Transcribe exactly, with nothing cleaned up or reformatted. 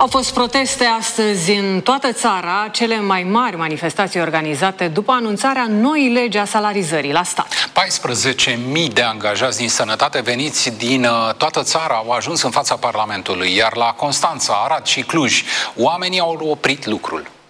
Au fost proteste astăzi în toată țara, cele mai mari manifestații organizate după anunțarea noii legi a salarizării la stat. paisprezece mii de angajați din sănătate veniți din toată țara au ajuns în fața Parlamentului, iar la Constanța, Arad și Cluj, oamenii au oprit lucrul.